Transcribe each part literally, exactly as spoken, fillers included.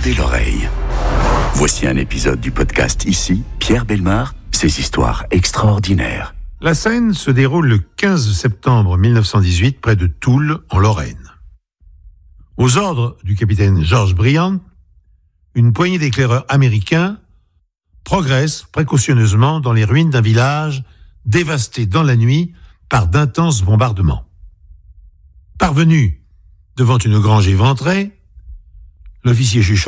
Tendez l'oreille. Voici un épisode du podcast Ici, Pierre Bellemare, ses histoires extraordinaires. La scène se déroule le quinze septembre mille neuf cent dix-huit près de Toul, en Lorraine. Aux ordres du capitaine George Bryant, une poignée d'éclaireurs américains progresse précautionneusement dans les ruines d'un village dévasté dans la nuit par d'intenses bombardements. Parvenu devant une grange éventrée, l'officier chuchote :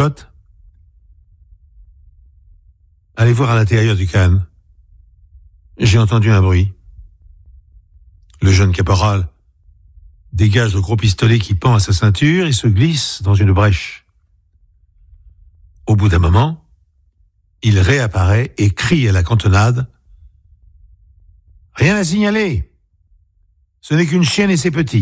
« Allez voir à l'intérieur du khan. J'ai entendu un bruit. » Le jeune caporal dégage le gros pistolet qui pend à sa ceinture et se glisse dans une brèche. Au bout d'un moment, il réapparaît et crie à la cantonade : « Rien à signaler. Ce n'est qu'une chienne et ses petits. »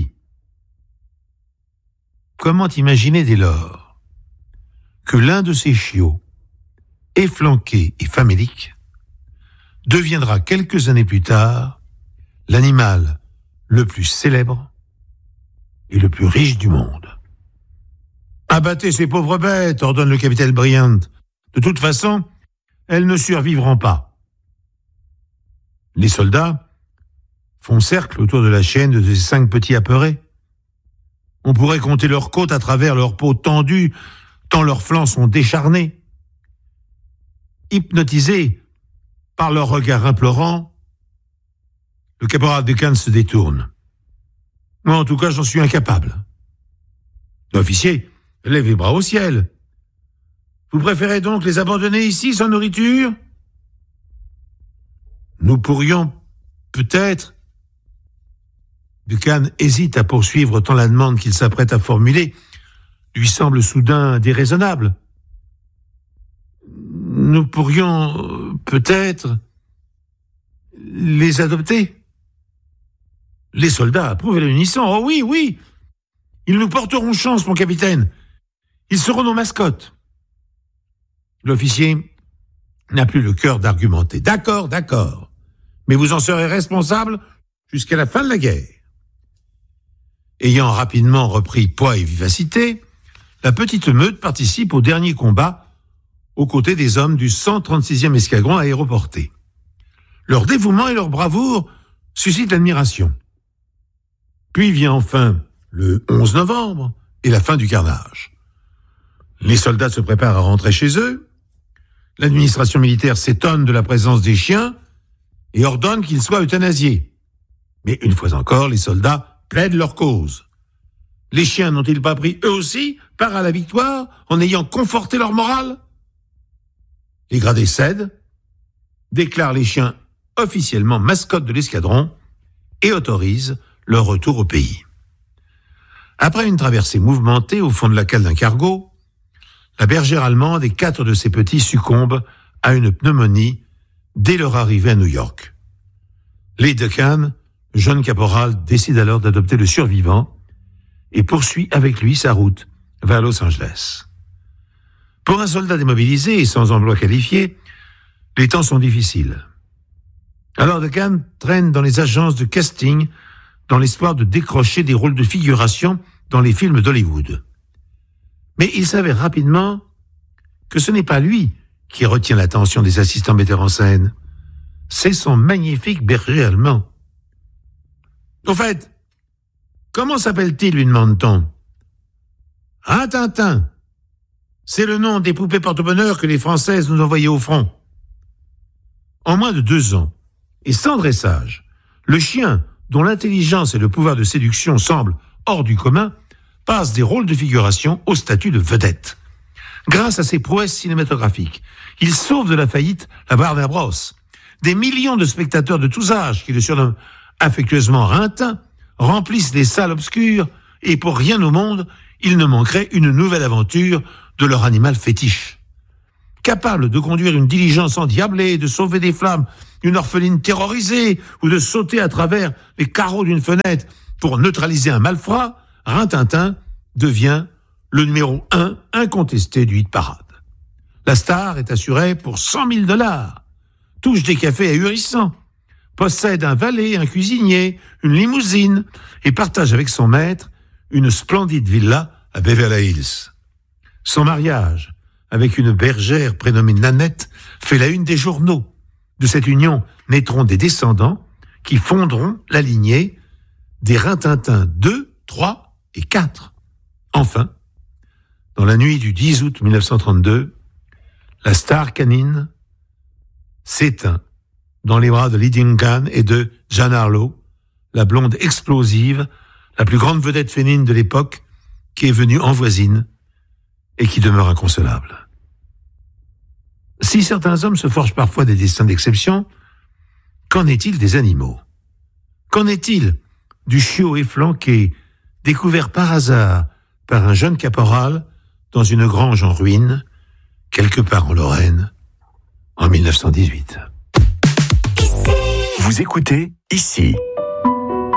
Comment imaginer dès lors que l'un de ces chiots, efflanqué et famélique, deviendra quelques années plus tard l'animal le plus célèbre et le plus riche du monde. « Abattez ces pauvres bêtes », ordonne le capitaine Bryant. « De toute façon, elles ne survivront pas. » Les soldats font cercle autour de la chienne de ces cinq petits apeurés. On pourrait compter leurs côtes à travers leurs peaux tendues, tant leurs flancs sont décharnés. Hypnotisé par leur regard implorant, le caporal de Cannes se détourne. Moi, en tout cas, j'en suis incapable. L'officier lève les bras au ciel. Vous préférez donc les abandonner ici sans nourriture ? Nous pourrions peut-être... Buchan hésite à poursuivre tant la demande qu'il s'apprête à formuler lui semble soudain déraisonnable. Nous pourrions peut-être les adopter. Les soldats approuvent à l'unisson. Oh oui, oui, ils nous porteront chance, mon capitaine. Ils seront nos mascottes. L'officier n'a plus le cœur d'argumenter. D'accord, d'accord, mais vous en serez responsable jusqu'à la fin de la guerre. Ayant rapidement repris poids et vivacité, la petite meute participe au dernier combat aux côtés des hommes du cent trente-sixième escadron aéroporté. Leur dévouement et leur bravoure suscitent l'admiration. Puis vient enfin le onze novembre et la fin du carnage. Les soldats se préparent à rentrer chez eux. L'administration militaire s'étonne de la présence des chiens et ordonne qu'ils soient euthanasiés. Mais une fois encore, les soldats plaident leur cause. Les chiens n'ont-ils pas pris eux aussi part à la victoire en ayant conforté leur morale ? Les gradés cèdent, déclarent les chiens officiellement mascottes de l'escadron et autorisent leur retour au pays. Après une traversée mouvementée au fond de la cale d'un cargo, la bergère allemande et quatre de ses petits succombent à une pneumonie dès leur arrivée à New York. Les Deccan, le jeune caporal, décide alors d'adopter le survivant et poursuit avec lui sa route vers Los Angeles. Pour un soldat démobilisé et sans emploi qualifié, les temps sont difficiles. Alors Deccan traîne dans les agences de casting dans l'espoir de décrocher des rôles de figuration dans les films d'Hollywood. Mais il s'avère rapidement que ce n'est pas lui qui retient l'attention des assistants metteurs en scène. C'est son magnifique berger allemand. Au fait, comment s'appelle-t-il, lui demande-t-on. Ah, Tintin. C'est le nom des poupées porte-bonheur que les Françaises nous envoyaient au front. En moins de deux ans, et sans dressage, le chien, dont l'intelligence et le pouvoir de séduction semblent hors du commun, passe des rôles de figuration au statut de vedette. Grâce à ses prouesses cinématographiques, il sauve de la faillite la Warner Bros. Des millions de spectateurs de tous âges qui le surnomment affectueusement Rintin, remplissent les salles obscures et pour rien au monde, il ne manquerait une nouvelle aventure de leur animal fétiche. Capable de conduire une diligence endiablée, de sauver des flammes d'une orpheline terrorisée ou de sauter à travers les carreaux d'une fenêtre pour neutraliser un malfrat, Rintintin devient le numéro un incontesté du hit parade. La star est assurée pour cent mille dollars, touche des cafés ahurissants, possède un valet, un cuisinier, une limousine et partage avec son maître une splendide villa à Beverly Hills. Son mariage, avec une bergère prénommée Nanette, fait la une des journaux. De cette union naîtront des descendants qui fonderont la lignée des Rintintin deux, trois et quatre. Enfin, dans la nuit du dix août mille neuf cent trente-deux, la star canine s'éteint dans les bras de Lee Duncan et de Jean Harlow, la blonde explosive, la plus grande vedette féminine de l'époque, qui est venue en voisine et qui demeure inconsolable. Si certains hommes se forgent parfois des destins d'exception, qu'en est-il des animaux ? Qu'en est-il du chiot efflanqué, découvert par hasard par un jeune caporal dans une grange en ruine, quelque part en Lorraine, en mille neuf cent dix-huit ? Vous écoutez Ici.